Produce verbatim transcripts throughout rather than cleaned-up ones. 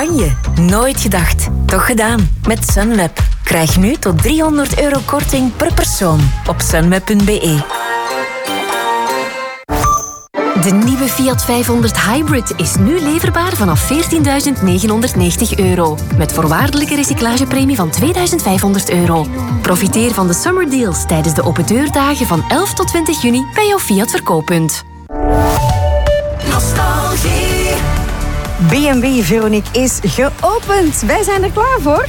Spanje. Nooit gedacht. Toch gedaan. Met Sunweb. Krijg nu tot driehonderd euro korting per persoon op sunweb punt be. De nieuwe Fiat vijfhonderd Hybrid is nu leverbaar vanaf veertienduizend negenhonderdnegentig euro. Met voorwaardelijke recyclagepremie van tweeduizend vijfhonderd euro. Profiteer van de summer deals tijdens de open deurdagen van elf tot twintig juni bij jouw Fiat verkooppunt. Nostalgie. B en B Veronique is geopend. Wij zijn er klaar voor.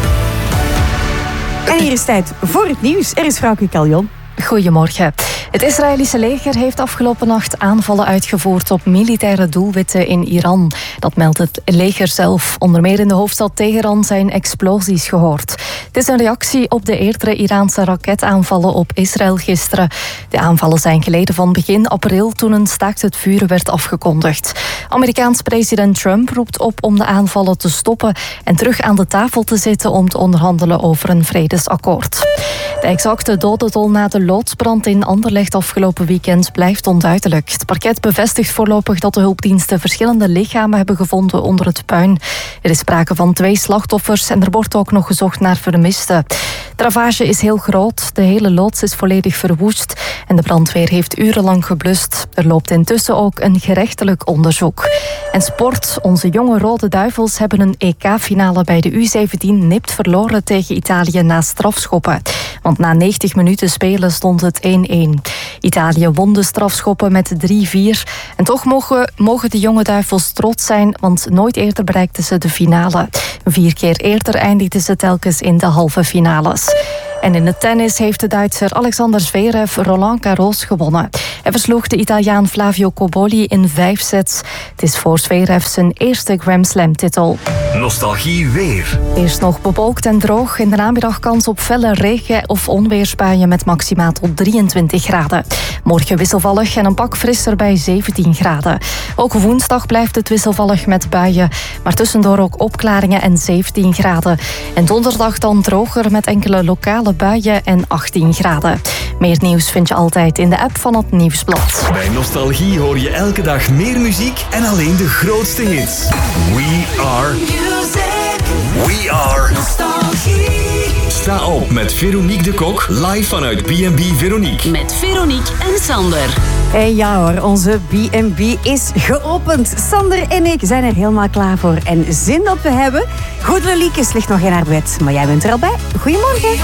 En hier is tijd voor het nieuws. Er is vrouwke Kaljon. Goedemorgen. Het Israëlische leger heeft afgelopen nacht aanvallen uitgevoerd op militaire doelwitten in Iran. Dat meldt het leger zelf. Onder meer in de hoofdstad Teheran zijn explosies gehoord. Het is een reactie op de eerdere Iraanse raketaanvallen op Israël gisteren. De aanvallen zijn geleden van begin april toen een staakt het vuren werd afgekondigd. Amerikaans president Trump roept op om de aanvallen te stoppen en terug aan de tafel te zitten om te onderhandelen over een vredesakkoord. De exacte dodentol na de loodsbrand in Anderlecht afgelopen weekend blijft onduidelijk. Het parket bevestigt voorlopig dat de hulpdiensten verschillende lichamen hebben gevonden onder het puin. Er is sprake van twee slachtoffers en er wordt ook nog gezocht naar vermisten. De ravage is heel groot, de hele loods is volledig verwoest en de brandweer heeft urenlang geblust. Er loopt intussen ook een gerechtelijk onderzoek. En sport, onze jonge Rode Duivels hebben een E K-finale bij de U zeventien nipt verloren tegen Italië na strafschoppen. Want na negentig minuten spelen stond het één-één. Italië won de strafschoppen met drie vier. En toch mogen, mogen de jonge Duivels trots zijn, want nooit eerder bereikten ze de finale. Vier keer eerder eindigden ze telkens in de halve finales. En in het tennis heeft de Duitser Alexander Zverev Roland Garros gewonnen. Hij versloeg de Italiaan Flavio Cobolli in vijf sets. Het is voor Zverev zijn eerste Grand Slam-titel. Nostalgie weer. Eerst nog bewolkt en droog. In de namiddag kans op felle regen- of onweersbuien met maximaal tot drieëntwintig graden. Morgen wisselvallig en een pak frisser bij zeventien graden. Ook woensdag blijft het wisselvallig met buien, maar tussendoor ook opklaringen en zeventien graden. En donderdag dan droger met enkele lokale buien en achttien graden. Meer nieuws vind je altijd in de app van het Nieuwsblad. Bij Nostalgie hoor je elke dag meer muziek en alleen de grootste hits. We are music. We are Nostalgie. Sta op met Veronique de Kok live vanuit B en B Veronique. Met Veronique en Sander. En ja hoor, onze B en B is geopend. Sander en ik zijn er helemaal klaar voor. En zin dat we hebben. Goed, Loliekes ligt nog in haar bed, maar jij bent er al bij. Goedemorgen.